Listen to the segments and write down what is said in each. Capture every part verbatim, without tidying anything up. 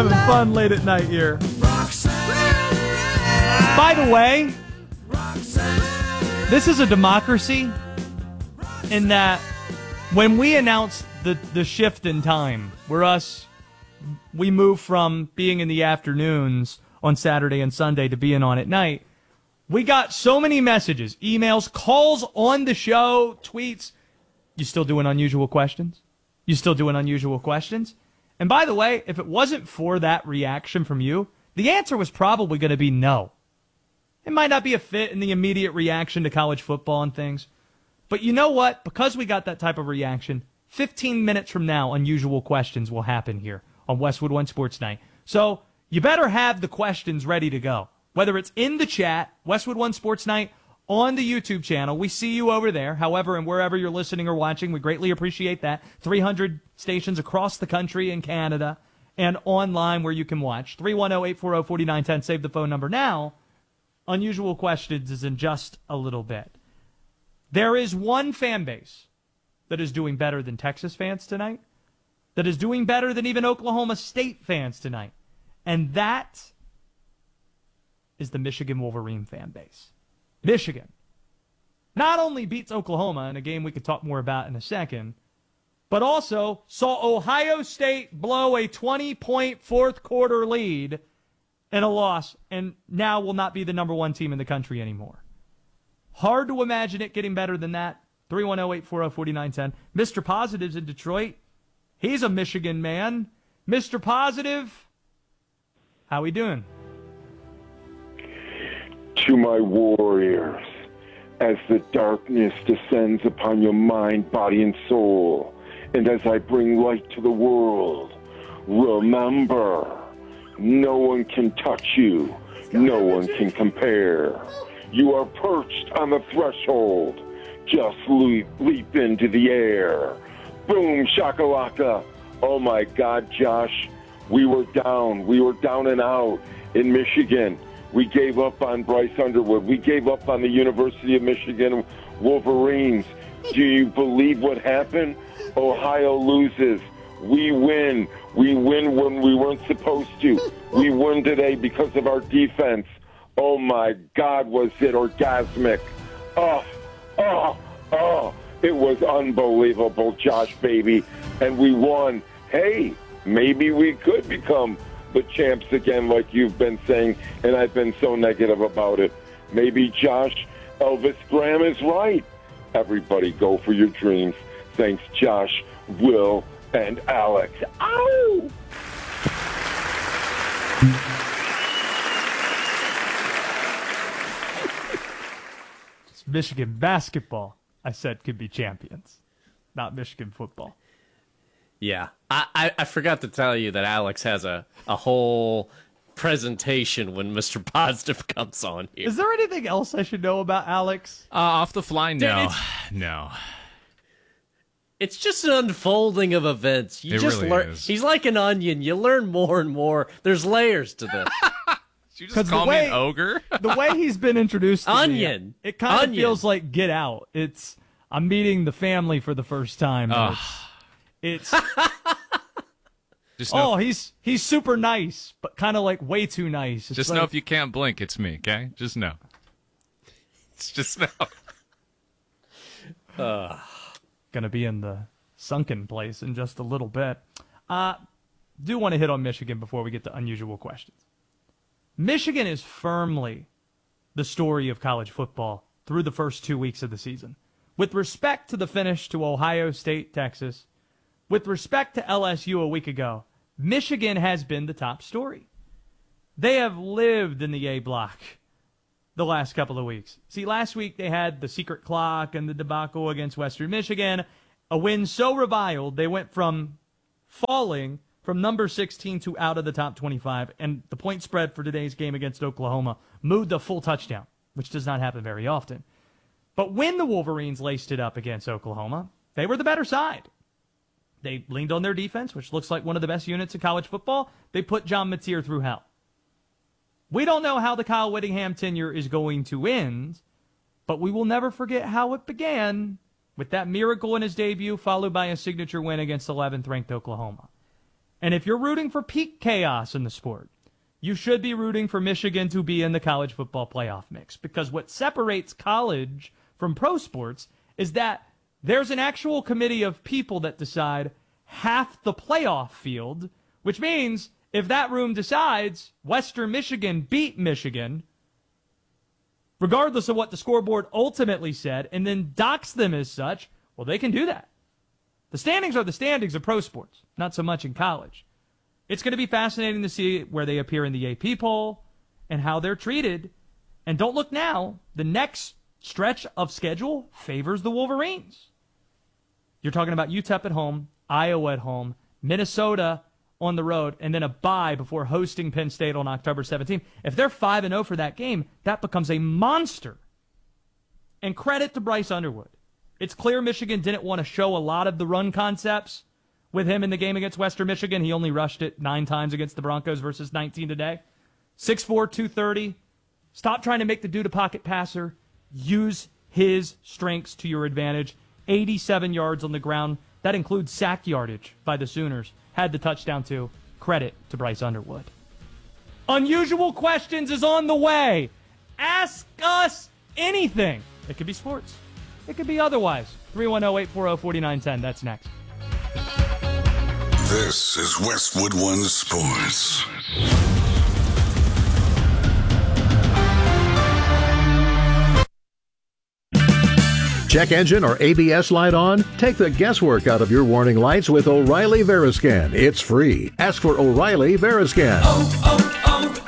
having fun late at night here. By the way, this is a democracy in that when we announced the, the shift in time, where us, we move from being in the afternoons on Saturday and Sunday to being on at night, we got so many messages, emails, calls on the show, tweets. You still doing unusual questions? You still doing unusual questions? And by the way, if it wasn't for that reaction from you, the answer was probably going to be no. It might not be a fit in the immediate reaction to college football and things. But you know what? Because we got that type of reaction, fifteen minutes from now, unusual questions will happen here on Westwood One Sports Night. So you better have the questions ready to go. Whether it's in the chat, Westwood One Sports Night, on the YouTube channel. We see you over there. However, and wherever you're listening or watching, we greatly appreciate that. three hundred stations across the country and Canada and online where you can watch. three one zero, eight four zero, four nine one zero. Save the phone number now. Unusual Questions is in just a little bit. There is one fan base that is doing better than Texas fans tonight, that is doing better than even Oklahoma State fans tonight, and that is the Michigan Wolverine fan base. Michigan not only beats Oklahoma in a game we could talk more about in a second, but also saw Ohio State blow a twenty-point fourth-quarter lead in a loss, and now will not be the number one team in the country anymore. Hard to imagine it getting better than that. three one zero, eight four zero, four nine one zero. Mister Positive's in Detroit. He's a Michigan man. Mister Positive, how we doing? To my warriors, as the darkness descends upon your mind, body, and soul, and as I bring light to the world, remember, no one can touch you, no one can compare. You are perched on the threshold, just leap, leap into the air. Boom, shakalaka. Oh my God, Josh, we were down, we were down and out in Michigan. We gave up on Bryce Underwood. We gave up on the University of Michigan Wolverines. Do you believe what happened? Ohio loses. We win. We win when we weren't supposed to. We won today because of our defense. Oh, my God, was it orgasmic. Oh, oh, oh. It was unbelievable, Josh, baby. And we won. Hey, maybe we could become the champs again, like you've been saying, and I've been so negative about it. Maybe Josh, Elvis Graham is right. Everybody go for your dreams. Thanks, Josh, Will, and Alex. Ow! It's Michigan basketball, I said, could be champions, not Michigan football. Yeah, I, I, I forgot to tell you that Alex has a, a whole presentation when Mister Positive comes on here. Is there anything else I should know about Alex? Uh, off the fly, no. It's, no. It's just an unfolding of events. You it just really learn. is. He's like an onion. You learn more and more. There's layers to this. Did you just call way, me an ogre? The way he's been introduced to Onion. me, it kind of Onion. feels like Get Out. It's I'm meeting the family for the first time. Oh. It's, it's just know, oh, he's he's super nice, but kind of like way too nice. It's just like, know if you can't blink, it's me, okay? Just know. It's just know. Uh. Gonna be in the sunken place in just a little bit. Uh, do want to hit on Michigan before we get to unusual questions. Michigan is firmly the story of college football through the first two weeks of the season. With respect to the finish to Ohio State, Texas, with respect to L S U a week ago, Michigan has been the top story. They have lived in the A block the last couple of weeks. See, last week they had the secret clock and the debacle against Western Michigan, a win so reviled they went from falling from number sixteen to out of the top twenty-five, and the point spread for today's game against Oklahoma moved a full touchdown, which does not happen very often. But when the Wolverines laced it up against Oklahoma, they were the better side. They leaned on their defense, which looks like one of the best units in college football. They put John Mateer through hell. We don't know how the Kyle Whittingham tenure is going to end, but we will never forget how it began with that miracle in his debut, followed by a signature win against eleventh-ranked Oklahoma. And if you're rooting for peak chaos in the sport, you should be rooting for Michigan to be in the college football playoff mix. Because what separates college from pro sports is that there's an actual committee of people that decide half the playoff field, which means if that room decides Western Michigan beat Michigan, regardless of what the scoreboard ultimately said, and then docks them as such, well, they can do that. The standings are the standings of pro sports, not so much in college. It's going to be fascinating to see where they appear in the A P poll and how they're treated. And don't look now. The next stretch of schedule favors the Wolverines. You're talking about U T E P at home, Iowa at home, Minnesota on the road, and then a bye before hosting Penn State on October seventeenth. If they're five and oh for that game, that becomes a monster. And credit to Bryce Underwood. It's clear Michigan didn't want to show a lot of the run concepts with him in the game against Western Michigan. He only rushed it nine times against the Broncos versus nineteen today. six four, two thirty. Stop trying to make the dude a pocket passer. Use his strengths to your advantage. eighty-seven yards on the ground. That includes sack yardage by the Sooners. Had the touchdown too. Credit to Bryce Underwood. Unusual Questions is on the way. Ask us anything. It could be sports. It could be otherwise. three one zero, eight four zero, four nine one zero. That's next. This is Westwood One Sports. Check engine or A B S light on? Take the guesswork out of your warning lights with O'Reilly Veriscan. It's free. Ask for O'Reilly Veriscan. Oh,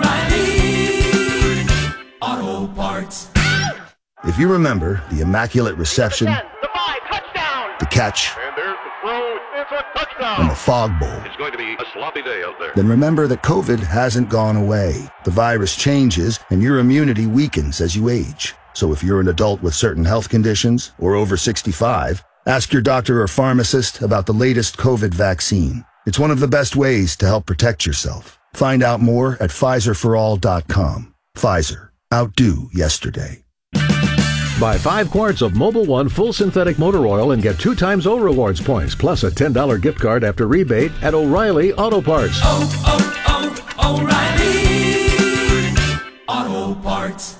oh, oh, O'Reilly Auto Parts. If you remember the immaculate reception, ten, the five, touchdown, the catch, and there's the throw, it's a touchdown, and the fog bowl, it's going to be a sloppy day out there. Then remember that COVID hasn't gone away. The virus changes, and your immunity weakens as you age. So if you're an adult with certain health conditions or over sixty-five, ask your doctor or pharmacist about the latest COVID vaccine. It's one of the best ways to help protect yourself. Find out more at Pfizer for all dot com. Pfizer. Outdo yesterday. Buy five quarts of Mobil One full synthetic motor oil and get two times O Rewards points, plus a ten dollars gift card after rebate at O'Reilly Auto Parts. Oh, oh, oh, O'Reilly Auto Parts.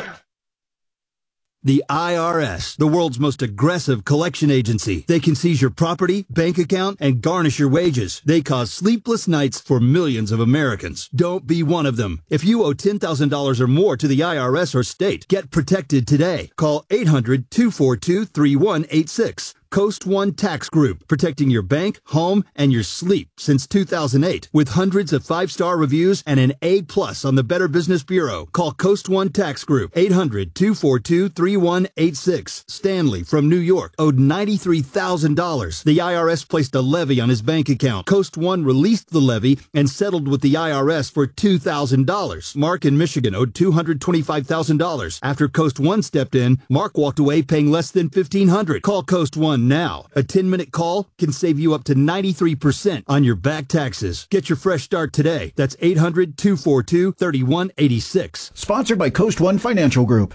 The I R S, the world's most aggressive collection agency. They can seize your property, bank account, and garnish your wages. They cause sleepless nights for millions of Americans. Don't be one of them. If you owe ten thousand dollars or more to the I R S or state, get protected today. Call eight hundred, two four two, three one eight six. Coast One Tax Group, protecting your bank, home, and your sleep since two thousand eight. With hundreds of five-star reviews and an A plus on the Better Business Bureau. Call Coast One Tax Group, eight hundred, two four two, three one eight six. Stanley from New York owed ninety-three thousand dollars. The I R S placed a levy on his bank account. Coast One released the levy and settled with the I R S for two thousand dollars. Mark in Michigan owed two hundred twenty-five thousand dollars. After Coast One stepped in, Mark walked away paying less than fifteen hundred dollars. Call Coast One now. A ten-minute call can save you up to ninety-three percent on your back taxes. Get your fresh start today. That's eight hundred, two four two, three one eight six. Sponsored by Coast One Financial Group.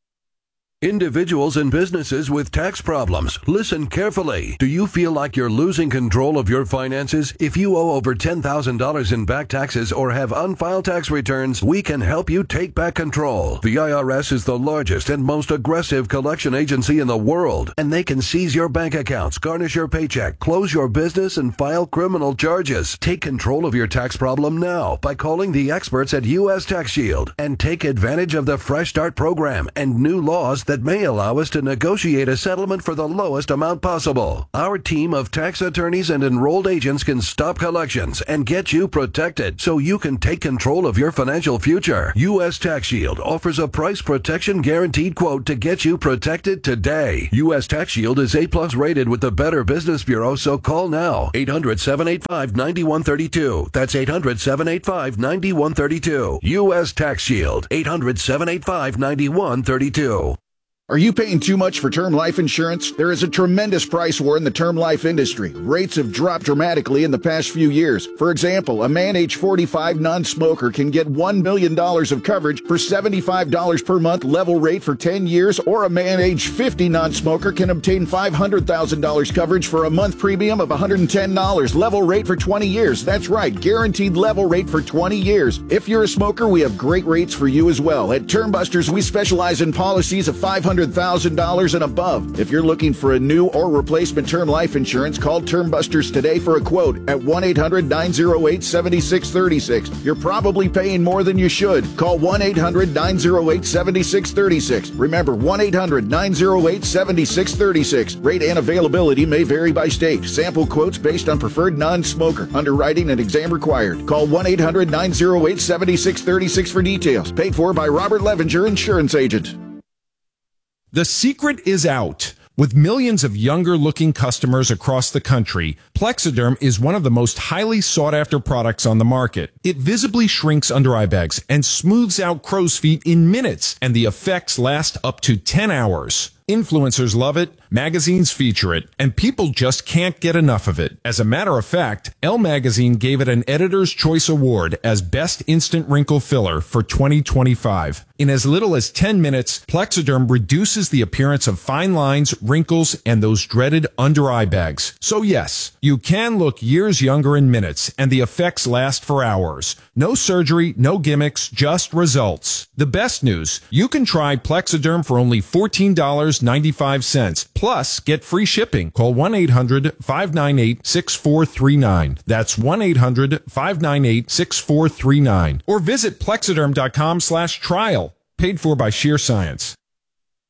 Individuals and businesses with tax problems, listen carefully. Do you feel like you're losing control of your finances? If you owe over ten thousand dollars in back taxes or have unfiled tax returns, we can help you take back control. The I R S is the largest and most aggressive collection agency in the world, and they can seize your bank accounts, garnish your paycheck, close your business, and file criminal charges. Take control of your tax problem now by calling the experts at U S Tax Shield and take advantage of the Fresh Start program and new laws that that may allow us to negotiate a settlement for the lowest amount possible. Our team of tax attorneys and enrolled agents can stop collections and get you protected so you can take control of your financial future. U S Tax Shield offers a price protection guaranteed quote to get you protected today. U S Tax Shield is A plus rated with the Better Business Bureau, so call now. eight hundred, seven eight five, nine one three two. That's eight hundred, seven eight five, nine one three two. U S Tax Shield. eight hundred, seven eight five, nine one three two. Are you paying too much for term life insurance? There is a tremendous price war in the term life industry. Rates have dropped dramatically in the past few years. For example, a man age forty-five non-smoker can get one million dollars of coverage for seventy-five dollars per month level rate for ten years, or a man age fifty non-smoker can obtain five hundred thousand dollars coverage for a month premium of one hundred ten dollars level rate for twenty years. That's right, guaranteed level rate for twenty years. If you're a smoker, we have great rates for you as well. At Term Busters, we specialize in policies of five hundred thousand dollars and above. If you're looking for a new or replacement term life insurance, call Term Busters today for a quote at one eight hundred nine oh eight seven six three six. You're probably paying more than you should. Call one eight hundred nine oh eight seven six three six. Remember, one eight hundred nine oh eight seven six three six. Rate and availability may vary by state. Sample quotes based on preferred non-smoker. Underwriting and exam required. Call one eight hundred nine oh eight seven six three six for details. Paid for by Robert Levenger, Insurance Agent. The secret is out. With millions of younger-looking customers across the country, Plexiderm is one of the most highly sought-after products on the market. It visibly shrinks under-eye bags and smooths out crow's feet in minutes, and the effects last up to ten hours. Influencers love it, magazines feature it, and people just can't get enough of it. As a matter of fact, Elle Magazine gave it an Editor's Choice Award as Best Instant Wrinkle Filler for twenty twenty-five. In as little as ten minutes, Plexiderm reduces the appearance of fine lines, wrinkles, and those dreaded under-eye bags. So yes, you can look years younger in minutes, and the effects last for hours. No surgery, no gimmicks, just results. The best news, you can try Plexiderm for only fourteen dollars and ninety-five cents. Plus, get free shipping. Call one eight hundred five nine eight six four three nine. That's one eight hundred five nine eight six four three nine. Or visit plexiderm dot com slash trial. Paid for by Sheer Science.